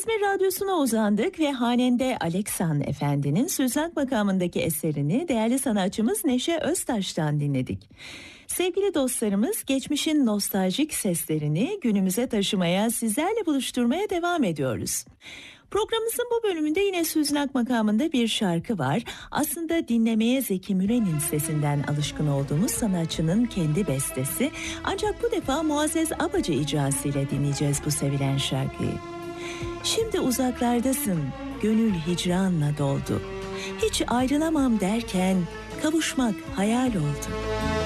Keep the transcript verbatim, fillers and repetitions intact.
İzmir Radyosu'na uzandık ve Hanende Aleksan Efendi'nin Süznak makamındaki eserini değerli sanatçımız Neşe Öztaş'tan dinledik. Sevgili dostlarımız, geçmişin nostaljik seslerini günümüze taşımaya, sizlerle buluşturmaya devam ediyoruz. Programımızın bu bölümünde yine Süznak makamında bir şarkı var. Aslında dinlemeye Zeki Müren'in sesinden alışkın olduğumuz sanatçının kendi bestesi. Ancak bu defa Muazzez Abacı icrasıyla dinleyeceğiz bu sevilen şarkıyı. Şimdi uzaklardasın, gönül hicranla doldu. Hiç ayrılamam derken kavuşmak hayal oldu.